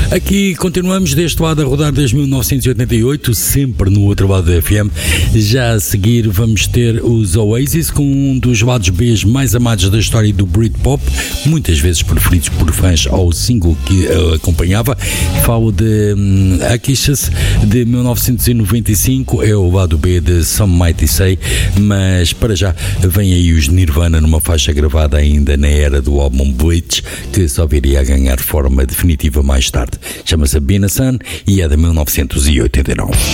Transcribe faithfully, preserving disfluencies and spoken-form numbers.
Aqui continuamos deste lado a rodar desde mil novecentos e oitenta e oito, sempre no outro lado da F M. Já a seguir vamos ter os Oasis com um dos lados B mais amados da história do Britpop, muitas vezes preferidos por fãs ao single que uh, acompanhava. Falo de um, Akishas de mil novecentos e noventa e cinco, é o lado B de Some Mighty Say, mas para já vem aí os Nirvana numa faixa gravada ainda na era do álbum Bleach, que só viria a ganhar forma definitiva mais tarde. Chama-se Been a Sun e é de mil novecentos e oitenta e nove.